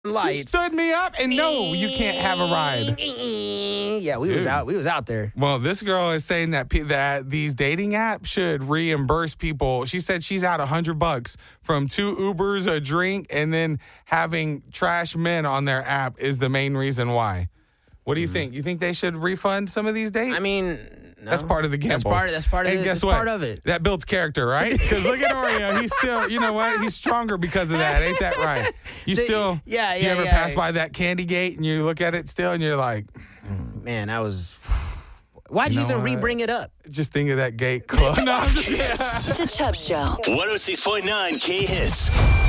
lights. Stood me up, and no, you can't have a ride. Yeah, we was out there. Well, this girl is saying that these dating apps should reimburse people. She said she's out $100 from 2 Ubers, a drink, and then having trash men on their app is the main reason why. What do you think? You think they should refund some of these dates? I mean, no. That's part of the gamble. That's part of and it. Guess that's what? part of it. That builds character, right? Because look at Oreo. He's still, you know what? He's stronger because of that. Ain't that right? You ever pass by that candy gate and you look at it still and you're like, man, that was. Why'd you even re-bring it up? Just think of that gate club. No, I'm just The Chubb Show. 106.9 K Hits.